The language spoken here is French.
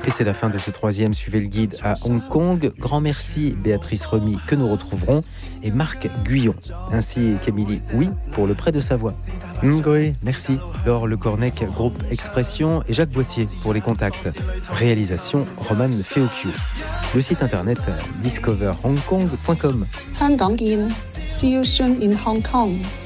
Et c'est la fin de ce 3e Suivez le guide à Hong Kong. Grand merci Béatrice Remy que nous retrouverons et Marc Guyon, ainsi qu'Émilie Oui pour le prêt de sa voix. Ngoé, merci. Laure Le Cornec, groupe Expression et Jacques Boissier pour les contacts. Réalisation Roman Feocchio. Le site internet discoverhongkong.com. See you soon in Hong Kong.